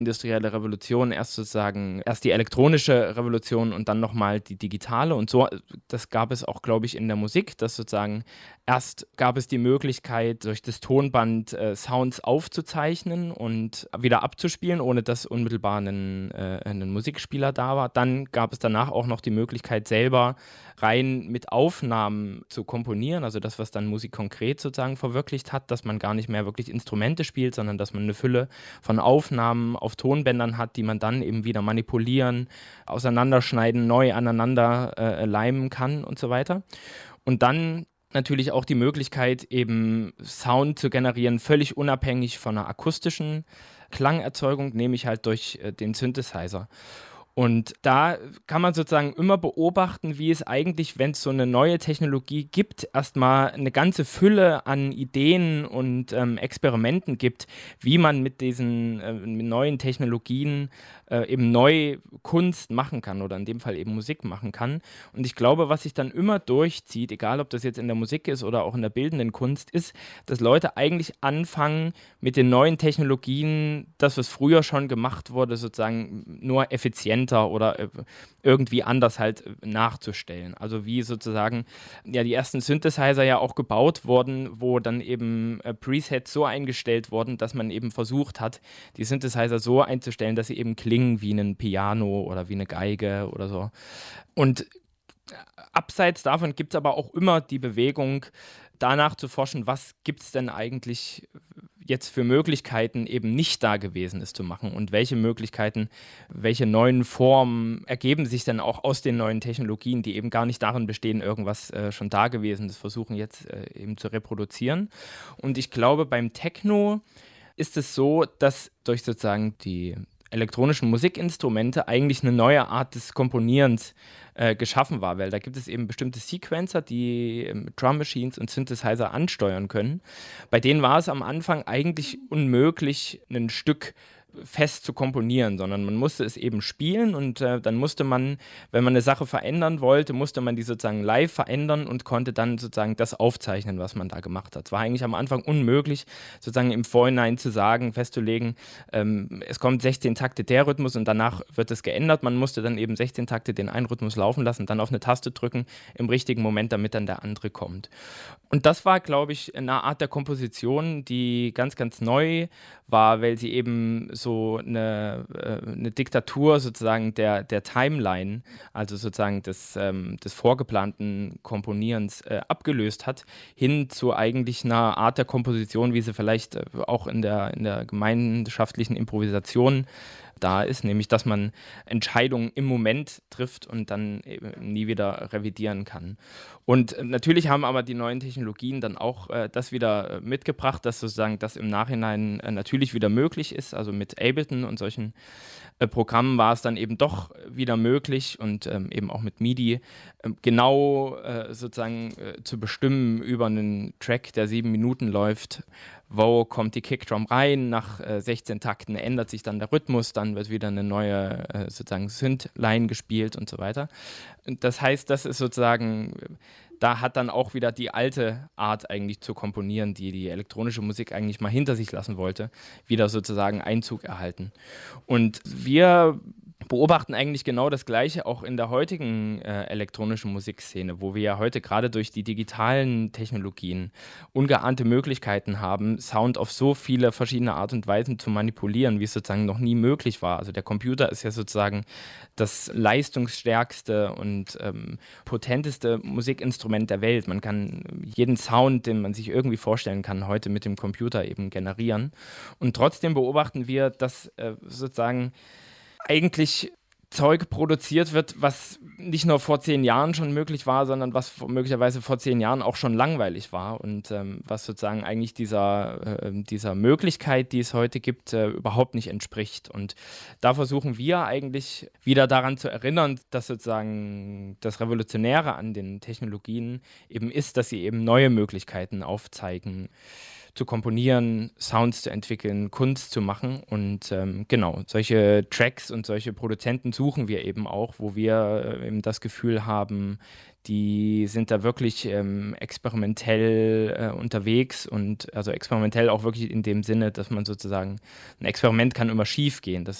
industrielle Revolution, erst die elektronische Revolution und dann nochmal die digitale. Und so, das gab es auch, glaube ich, in der Musik, dass sozusagen erst gab es die Möglichkeit, durch das Tonband Sounds aufzuzeichnen und wieder abzuspielen, ohne dass unmittelbar ein Musikspieler da war. Dann gab es danach auch noch die Möglichkeit, selber rein mit Aufnahmen zu komponieren, also das, was dann Musik konkret sozusagen verwirklicht hat, dass man gar nicht mehr wirklich Instrumente spielt, sondern dass man eine Fülle von Aufnahmen auf Tonbändern hat, die man dann eben wieder manipulieren, auseinanderschneiden, neu aneinander leimen kann und so weiter. Und dann natürlich auch die Möglichkeit, eben Sound zu generieren, völlig unabhängig von einer akustischen Klangerzeugung, nämlich halt durch den Synthesizer. Und da kann man sozusagen immer beobachten, wie es eigentlich, wenn es so eine neue Technologie gibt, erstmal eine ganze Fülle an Ideen und Experimenten gibt, wie man mit diesen mit neuen Technologien eben neu Kunst machen kann oder in dem Fall eben Musik machen kann. Und ich glaube, was sich dann immer durchzieht, egal ob das jetzt in der Musik ist oder auch in der bildenden Kunst, ist, dass Leute eigentlich anfangen, mit den neuen Technologien das, was früher schon gemacht wurde, sozusagen nur effizienter oder irgendwie anders halt nachzustellen. Also wie sozusagen ja die ersten Synthesizer ja auch gebaut wurden, wo dann eben Presets so eingestellt wurden, dass man eben versucht hat, die Synthesizer so einzustellen, dass sie eben klingen wie ein Piano oder wie eine Geige oder so. Und abseits davon gibt es aber auch immer die Bewegung, danach zu forschen, was gibt es denn eigentlich jetzt für Möglichkeiten eben nicht da gewesen ist zu machen und welche Möglichkeiten, welche neuen Formen ergeben sich dann auch aus den neuen Technologien, die eben gar nicht darin bestehen, irgendwas schon da gewesen ist, versuchen jetzt eben zu reproduzieren. Und ich glaube, beim Techno ist es so, dass durch sozusagen die elektronischen Musikinstrumente eigentlich eine neue Art des Komponierens geschaffen war, weil da gibt es eben bestimmte Sequencer, die Drum Machines und Synthesizer ansteuern können. Bei denen war es am Anfang eigentlich unmöglich, ein Stück fest zu komponieren, sondern man musste es eben spielen und dann musste man, wenn man eine Sache verändern wollte, musste man die sozusagen live verändern und konnte dann sozusagen das aufzeichnen, was man da gemacht hat. Es war eigentlich am Anfang unmöglich, sozusagen im Vorhinein zu sagen, festzulegen, es kommt 16 Takte der Rhythmus und danach wird es geändert. Man musste dann eben 16 Takte den einen Rhythmus laufen lassen, dann auf eine Taste drücken im richtigen Moment, damit dann der andere kommt. Und das war, glaube ich, eine Art der Komposition, die ganz, ganz neu war, weil sie eben so eine Diktatur sozusagen der Timeline, also sozusagen des vorgeplanten Komponierens abgelöst hat, hin zu eigentlich einer Art der Komposition, wie sie vielleicht auch in der gemeinschaftlichen Improvisation da ist, nämlich dass man Entscheidungen im Moment trifft und dann eben nie wieder revidieren kann. Und natürlich haben aber die neuen Technologien dann auch das wieder mitgebracht, dass sozusagen das im Nachhinein natürlich wieder möglich ist. Also mit Ableton und solchen Programmen war es dann eben doch wieder möglich und eben auch mit MIDI genau sozusagen zu bestimmen über einen Track, der 7 Minuten läuft, wo kommt die Kickdrum rein, nach 16 Takten ändert sich dann der Rhythmus, dann wird wieder eine neue sozusagen Synth-Line gespielt und so weiter. Und das heißt, das ist sozusagen, da hat dann auch wieder die alte Art eigentlich zu komponieren, die elektronische Musik eigentlich mal hinter sich lassen wollte, wieder sozusagen Einzug erhalten. Und wir beobachten eigentlich genau das Gleiche auch in der heutigen elektronischen Musikszene, wo wir ja heute gerade durch die digitalen Technologien ungeahnte Möglichkeiten haben, Sound auf so viele verschiedene Art und Weisen zu manipulieren, wie es sozusagen noch nie möglich war. Also der Computer ist ja sozusagen das leistungsstärkste und potenteste Musikinstrument der Welt. Man kann jeden Sound, den man sich irgendwie vorstellen kann, heute mit dem Computer eben generieren. Und trotzdem beobachten wir, dass sozusagen eigentlich Zeug produziert wird, was nicht nur vor 10 Jahren schon möglich war, sondern was möglicherweise vor 10 Jahren auch schon langweilig war und was sozusagen eigentlich dieser Möglichkeit, die es heute gibt, überhaupt nicht entspricht. Und da versuchen wir eigentlich wieder daran zu erinnern, dass sozusagen das Revolutionäre an den Technologien eben ist, dass sie eben neue Möglichkeiten aufzeigen. zu komponieren, Sounds zu entwickeln, Kunst zu machen. Und genau, solche Tracks und solche Produzenten suchen wir eben auch, wo wir eben das Gefühl haben, die sind da wirklich experimentell unterwegs und also experimentell auch wirklich in dem Sinne, dass man sozusagen, ein Experiment kann immer schief gehen.